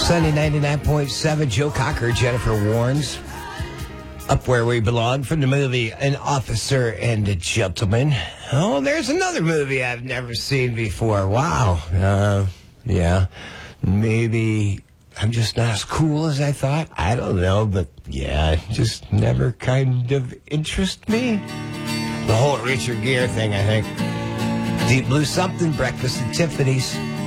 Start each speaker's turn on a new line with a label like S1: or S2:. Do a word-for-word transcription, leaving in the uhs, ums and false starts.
S1: Sunny ninety-nine point seven, Joe Cocker, Jennifer Warnes. Up Where We Belong from the movie An Officer and a Gentleman. Oh, there's another movie I've never seen before. Wow. Uh, yeah. Maybe I'm just not as cool as I thought. I don't know, but yeah, it just never kind of interests me. The whole Richard Gere thing, I think. Deep Blue Something, Breakfast at Tiffany's.